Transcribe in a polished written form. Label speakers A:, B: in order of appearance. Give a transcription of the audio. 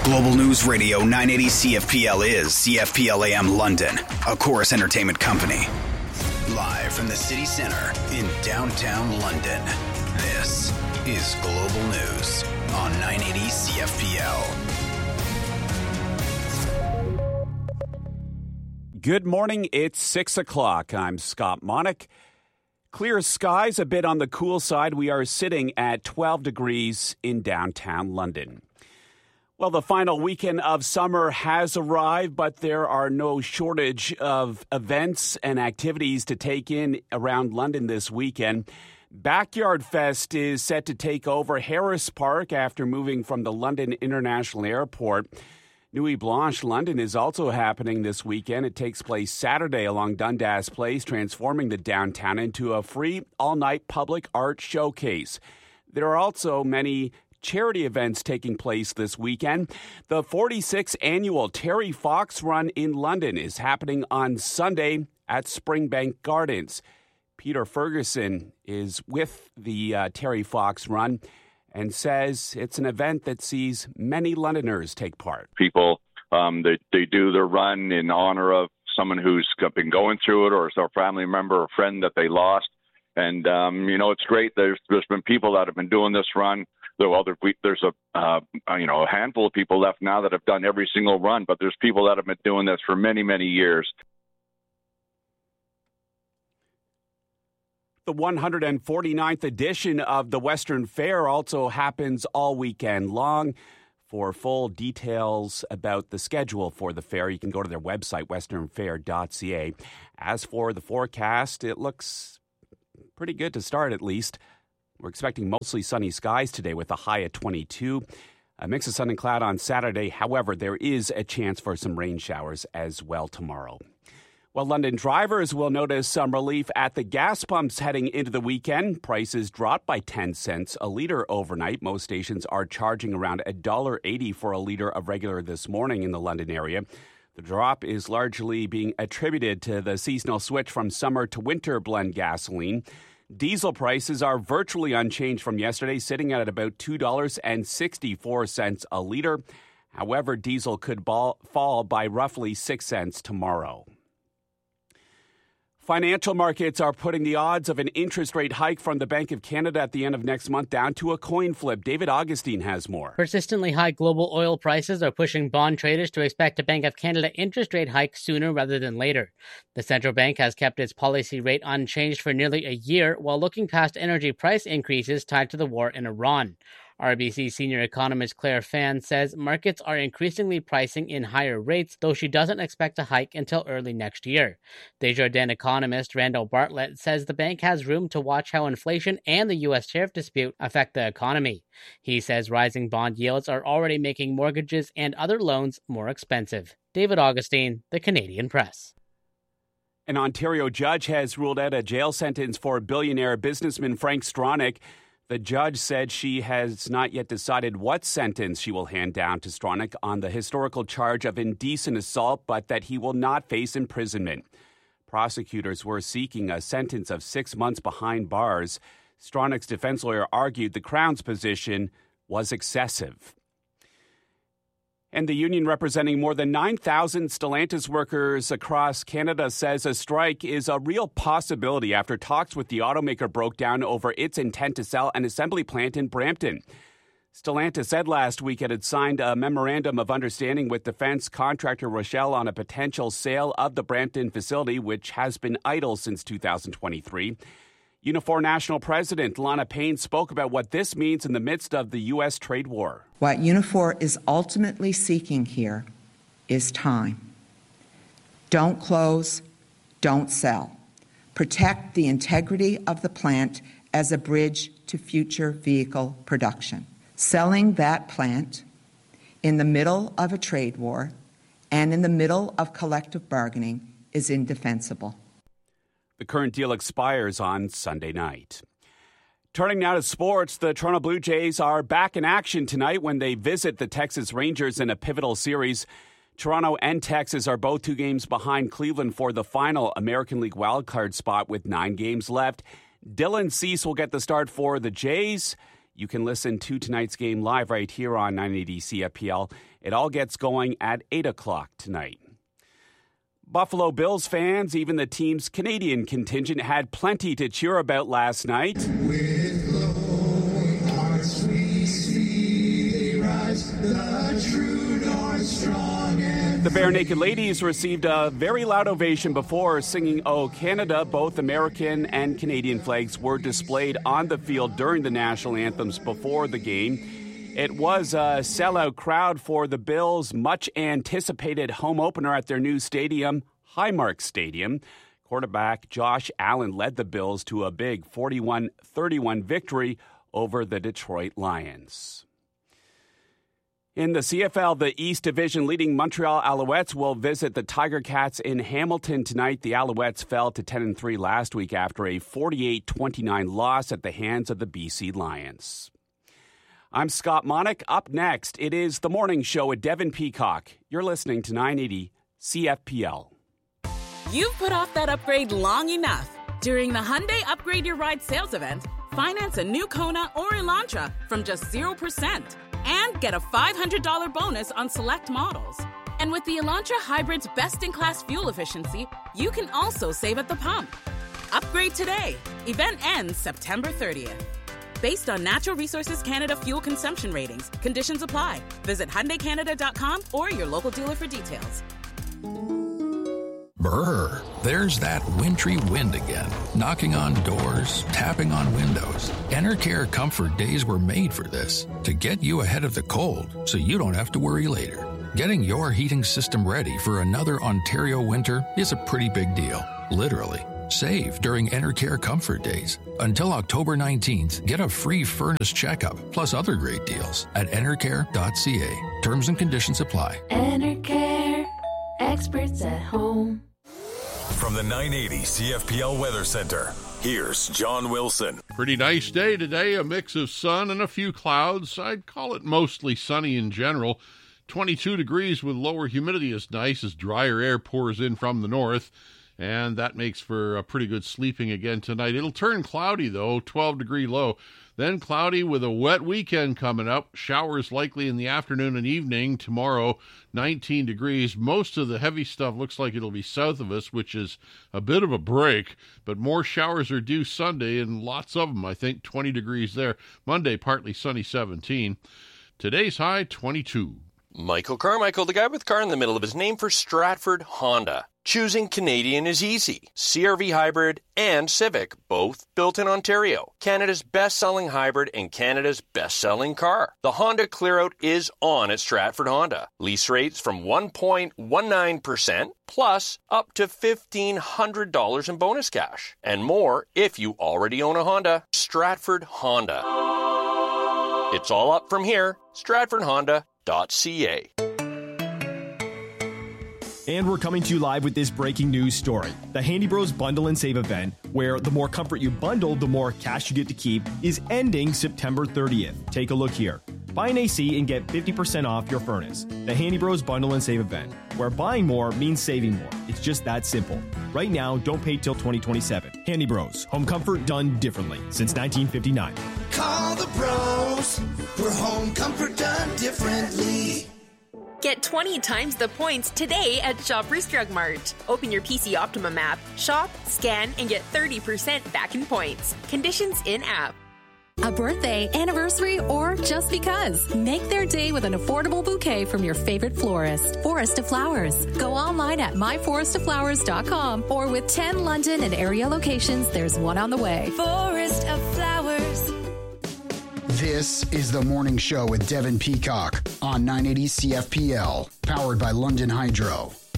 A: Global News Radio 980 CFPL is CFPL AM London, a Chorus Entertainment company. Live from the city centre in downtown London, this is Global News on 980 CFPL.
B: Good morning, it's 6 o'clock. I'm Scott Monick. Clear skies, a bit on the cool side. We are sitting at 12 degrees in downtown London. Well, the final weekend of summer has arrived, but there are no shortage of events and activities to take in around London this weekend. Backyard Fest is set to take over Harris Park after moving from the London International Airport. Nuit Blanche London is also happening this weekend. It takes place Saturday along Dundas Place, transforming the downtown into a free all-night public art showcase. There are also many charity events taking place this weekend. The 46th annual Terry Fox Run in London is happening on Sunday at Springbank Gardens. Peter Ferguson is with the Terry Fox Run and says it's an event that sees many Londoners take part.
C: People, they do their run in honor of someone who's been going through it, or it's a family member or friend that they lost. And, it's great. There's been people that have been doing this run. There's a handful of people left now that have done every single run, but there's people that have been doing this for many, many years.
B: The 149th edition of the Western Fair also happens all weekend long. For full details about the schedule for the fair, you can go to their website, westernfair.ca. As for the forecast, it looks pretty good to start, at least. We're expecting mostly sunny skies today with a high at 22. A mix of sun and cloud on Saturday. However, there is a chance for some rain showers as well tomorrow. Well, London drivers will notice some relief at the gas pumps heading into the weekend. Prices dropped by 10 cents a litre overnight. Most stations are charging around $1.80 for a litre of regular this morning in the London area. The drop is largely being attributed to the seasonal switch from summer to winter blend gasoline. Diesel prices are virtually unchanged from yesterday, sitting at about $2.64 a litre. However, diesel could fall by roughly 6 cents tomorrow. Financial markets are putting the odds of an interest rate hike from the Bank of Canada at the end of next month down to a coin flip. David Augustine has more.
D: Persistently high global oil prices are pushing bond traders to expect a Bank of Canada interest rate hike sooner rather than later. The central bank has kept its policy rate unchanged for nearly a year while looking past energy price increases tied to the war in Iran. RBC senior economist Claire Fan says markets are increasingly pricing in higher rates, though she doesn't expect a hike until early next year. Desjardins economist Randall Bartlett says the bank has room to watch how inflation and the U.S. tariff dispute affect the economy. He says rising bond yields are already making mortgages and other loans more expensive. David Augustine, The Canadian Press.
B: An Ontario judge has ruled out a jail sentence for billionaire businessman Frank Stronach. The judge said she has not yet decided what sentence she will hand down to Stronach on the historical charge of indecent assault, but that he will not face imprisonment. Prosecutors were seeking a sentence of 6 months behind bars. Stronach's defense lawyer argued the Crown's position was excessive. And the union representing more than 9,000 Stellantis workers across Canada says a strike is a real possibility after talks with the automaker broke down over its intent to sell an assembly plant in Brampton. Stellantis said last week it had signed a memorandum of understanding with defense contractor Rochelle on a potential sale of the Brampton facility, which has been idle since 2023. Unifor National President Lana Payne spoke about what this means in the midst of the U.S. trade war.
E: What Unifor is ultimately seeking here is time. Don't close, don't sell. Protect the integrity of the plant as a bridge to future vehicle production. Selling that plant in the middle of a trade war and in the middle of collective bargaining is indefensible.
B: The current deal expires on Sunday night. Turning now to sports, the Toronto Blue Jays are back in action tonight when they visit the Texas Rangers in a pivotal series. Toronto and Texas are both 2 games behind Cleveland for the final American League wildcard spot with 9 games left. Dylan Cease will get the start for the Jays. You can listen to tonight's game live right here on 980 CFPL. It all gets going at 8 o'clock tonight. Buffalo Bills fans, even the team's Canadian contingent, had plenty to cheer about last night.
F: With glowing hearts we see they rise, the true north strong and
B: The Bare Naked Ladies received a very loud ovation before singing "O Canada." Both American and Canadian flags were displayed on the field during the national anthems before the game. It was a sellout crowd for the Bills' much-anticipated home opener at their new stadium, Highmark Stadium. Quarterback Josh Allen led the Bills to a big 41-31 victory over the Detroit Lions. In the CFL, the East Division leading Montreal Alouettes will visit the Tiger Cats in Hamilton tonight. The Alouettes fell to 10-3 last week after a 48-29 loss at the hands of the BC Lions. I'm Scott Monick. Up next, it is The Morning Show with Devin Peacock. You're listening to 980 CFPL.
G: You've put off that upgrade long enough. During the Hyundai Upgrade Your Ride sales event, finance a new Kona or Elantra from just 0% and get a $500 bonus on select models. And with the Elantra Hybrid's best-in-class fuel efficiency, you can also save at the pump. Upgrade today. Event ends September 30th. Based on Natural Resources Canada fuel consumption ratings, conditions apply. Visit HyundaiCanada.com or your local dealer for details.
H: Brr, there's that wintry wind again, knocking on doors, tapping on windows. Enercare Comfort Days were made for this, to get you ahead of the cold so you don't have to worry later. Getting your heating system ready for another Ontario winter is a pretty big deal, literally. Save during Enercare Comfort Days. Until October 19th, get a free furnace checkup, plus other great deals at enercare.ca. Terms and conditions apply.
I: Enercare, experts at home.
J: From the 980 CFPL Weather Center, here's John Wilson.
K: Pretty nice day today, a mix of sun and a few clouds. I'd call it mostly sunny in general. 22 degrees with lower humidity is nice as drier air pours in from the north. And that makes for a pretty good sleeping again tonight. It'll turn cloudy, though, 12-degree low. Then cloudy with a wet weekend coming up. Showers likely in the afternoon and evening. Tomorrow, 19 degrees. Most of the heavy stuff looks like it'll be south of us, which is a bit of a break. But more showers are due Sunday, and lots of them, I think, 20 degrees there. Monday, partly sunny, 17. Today's high, 22.
L: Michael Carmichael, the guy with car in the middle of his name for Stratford Honda. Choosing Canadian is easy. CR-V Hybrid and Civic, both built in Ontario. Canada's best-selling hybrid and Canada's best-selling car. The Honda Clearout is on at Stratford Honda. Lease rates from 1.19% plus up to $1,500 in bonus cash. And more if you already own a Honda. Stratford Honda. It's all up from here. StratfordHonda.ca.
M: And we're coming to you live with this breaking news story. The Handy Bros Bundle and Save event, where the more comfort you bundle, the more cash you get to keep, is ending September 30th. Take a look here. Buy an AC and get 50% off your furnace. The Handy Bros Bundle and Save event, where buying more means saving more. It's just that simple. Right now, don't pay till 2027. Handy Bros, home comfort done differently since 1959.
F: Call the bros for home comfort done differently.
N: Get 20 times the points today at Shoppers Drug Mart. Open your PC Optimum app, shop, scan, and get 30% back in points. Conditions in-app.
O: A birthday, anniversary, or just because. Make their day with an affordable bouquet from your favorite florist. Forest of Flowers. Go online at myforestoflowers.com or with 10 London and area locations, there's one on the way.
I: Forest of Flowers.
P: This is The Morning Show with Devin Peacock on 980 CFPL, powered by London Hydro.